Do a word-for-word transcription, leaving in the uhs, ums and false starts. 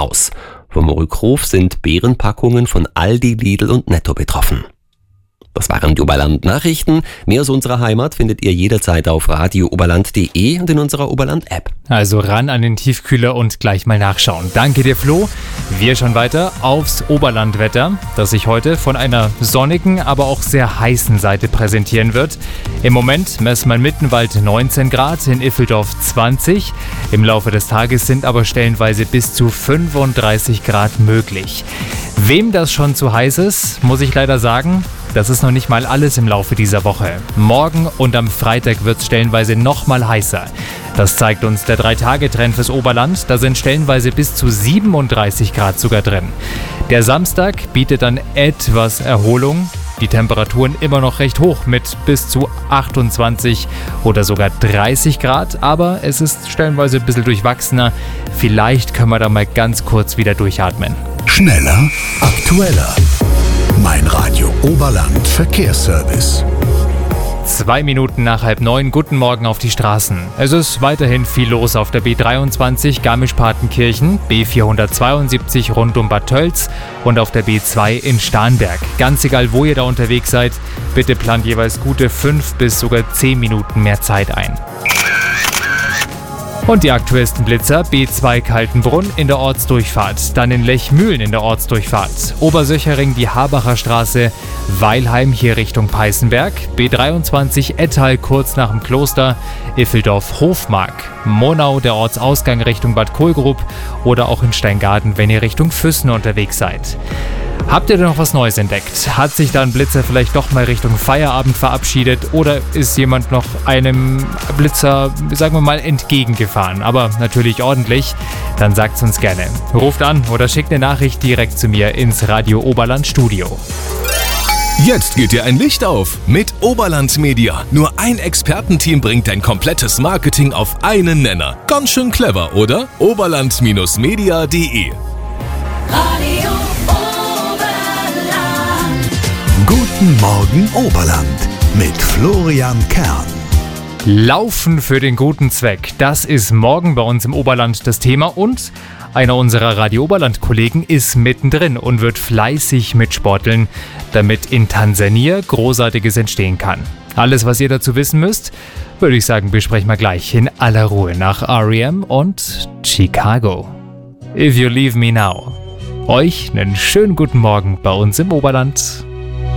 aus. Vom Rückruf sind Beerenpackungen von Aldi, Lidl und Netto betroffen. Das waren die Oberland-Nachrichten. Mehr aus unserer Heimat findet ihr jederzeit auf radio oberland punkt de und in unserer Oberland-App. Also ran an den Tiefkühler und gleich mal nachschauen. Danke dir, Flo. Wir schauen weiter aufs Oberlandwetter, das sich heute von einer sonnigen, aber auch sehr heißen Seite präsentieren wird. Im Moment messen wir in Mittenwald neunzehn Grad, in Iffeldorf zwanzig. Im Laufe des Tages sind aber stellenweise bis zu fünfunddreißig Grad möglich. Wem das schon zu heiß ist, muss ich leider sagen, das ist noch nicht mal alles im Laufe dieser Woche. Morgen und am Freitag wird es stellenweise noch mal heißer. Das zeigt uns der drei Tage Trend fürs Oberland. Da sind stellenweise bis zu siebenunddreißig Grad sogar drin. Der Samstag bietet dann etwas Erholung. Die Temperaturen immer noch recht hoch mit bis zu achtundzwanzig oder sogar dreißig Grad. Aber es ist stellenweise ein bisschen durchwachsener. Vielleicht können wir da mal ganz kurz wieder durchatmen. Schneller, aktueller. Mein Radio Oberland Verkehrsservice. Zwei Minuten nach halb neun, guten Morgen auf die Straßen. Es ist weiterhin viel los auf der B dreiundzwanzig Garmisch-Partenkirchen, B vierhundertzweiundsiebzig rund um Bad Tölz und auf der B zwei in Starnberg. Ganz egal, wo ihr da unterwegs seid, bitte plant jeweils gute fünf bis sogar zehn Minuten mehr Zeit ein. Und die aktuellsten Blitzer: B zwei Kaltenbrunn in der Ortsdurchfahrt, dann in Lechmühlen in der Ortsdurchfahrt, Obersöchering die Habacher Straße, Weilheim hier Richtung Peißenberg, B dreiundzwanzig Ettal kurz nach dem Kloster, Iffeldorf Hofmark, Monau der Ortsausgang Richtung Bad Kohlgrub oder auch in Steingaden, wenn ihr Richtung Füssen unterwegs seid. Habt ihr denn noch was Neues entdeckt? Hat sich da ein Blitzer vielleicht doch mal Richtung Feierabend verabschiedet oder ist jemand noch einem Blitzer, sagen wir mal, entgegengefahren? Aber natürlich ordentlich. Dann sagt's uns gerne. Ruft an oder schickt eine Nachricht direkt zu mir ins Radio Oberland Studio. Jetzt geht dir ein Licht auf mit Oberland Media. Nur ein Expertenteam bringt dein komplettes Marketing auf einen Nenner. Ganz schön clever, oder? oberland Media punkt de Radio Guten Morgen Oberland mit Florian Kern. Laufen für den guten Zweck, das ist morgen bei uns im Oberland das Thema und einer unserer Radio Oberland-Kollegen ist mittendrin und wird fleißig mitsporteln, damit in Tansania Großartiges entstehen kann. Alles, was ihr dazu wissen müsst, würde ich sagen, besprechen wir gleich in aller Ruhe nach R E M und Chicago. If You Leave Me Now. Euch einen schönen guten Morgen bei uns im Oberland.